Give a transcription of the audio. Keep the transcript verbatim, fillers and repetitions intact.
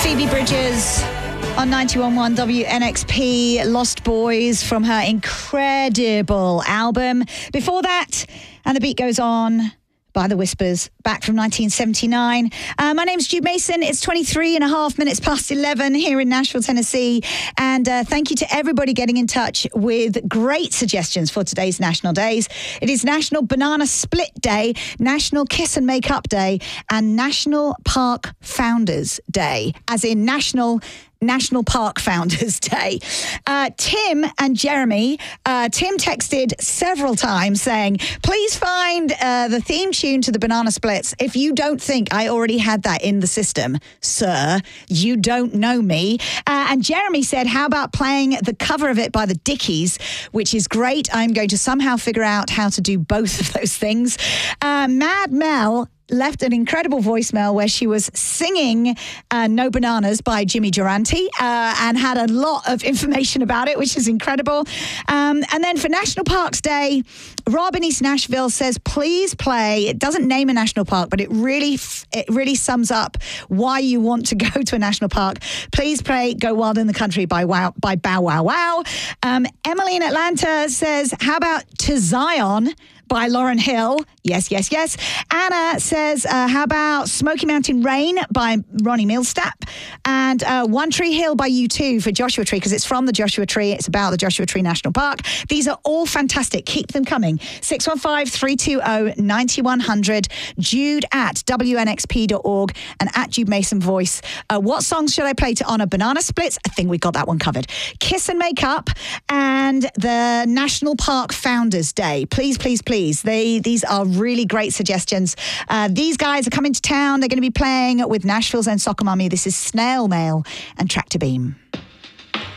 Phoebe Bridgers on ninety-one point one W N X P, Lost Boys from her incredible album. Before that, And the Beat Goes On by The Whispers, back from nineteen seventy-nine. Uh, my name's Jude Mason. It's twenty-three and a half minutes past eleven here in Nashville, Tennessee. And uh, thank you to everybody getting in touch with great suggestions for today's National Days. It is National Banana Split Day, National Kiss and Make Up Day, and National Park Founders Day, as in National National Park Founders Day. Uh, Tim and Jeremy, uh, Tim texted several times saying, please find uh, the theme tune to the Banana Splits. If you don't think I already had that in the system, sir, you don't know me. Uh, and Jeremy said, how about playing the cover of it by the Dickies, which is great. I'm going to somehow figure out how to do both of those things. Uh, Mad Mel left an incredible voicemail where she was singing uh, No Bananas by Jimmy Durante uh, and had a lot of information about it, which is incredible. Um, and then for National Parks Day, Rob in East Nashville says, please play, it doesn't name a national park, but it really it really sums up why you want to go to a national park. Please play Go Wild in the Country by wow, by Bow Wow Wow. Um, Emily in Atlanta says, how about To Zion by Lauryn Hill? Yes, yes, yes. Anna says, uh, how about Smoky Mountain Rain by Ronnie Milsap? And uh, One Tree Hill by U two for Joshua Tree, because it's from the Joshua Tree. It's about the Joshua Tree National Park. These are all fantastic. Keep them coming. six one five, three two zero, nine one zero zero, Jude at W N X P dot org and at Jude Mason Voice. Uh, what songs should I play to honour Banana Splits? I think we got that one covered. Kiss and Make Up and the National Park Founders Day. Please, please, please. They, these are really great suggestions. Uh, these guys are coming to town. They're going to be playing with Nashville's own Soccer Mummy. This is Snail Mail and Tractor Beam.